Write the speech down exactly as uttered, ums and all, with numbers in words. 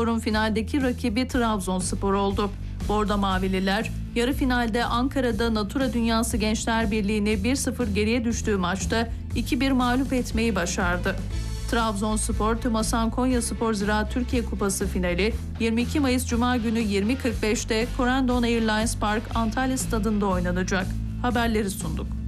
Konyaspor'un finaldeki rakibi Trabzonspor oldu. Bordo Mavililer yarı finalde Ankara'da Natura Dünyası Gençler Birliği'ni bir sıfır geriye düştüğü maçta iki bir mağlup etmeyi başardı. Trabzonspor, Tümasan Konyaspor Ziraat Türkiye Kupası finali yirmi iki Mayıs Cuma günü yirmi kırk beşte Corendon Airlines Park Antalya Stadı'nda oynanacak. Haberleri sunduk.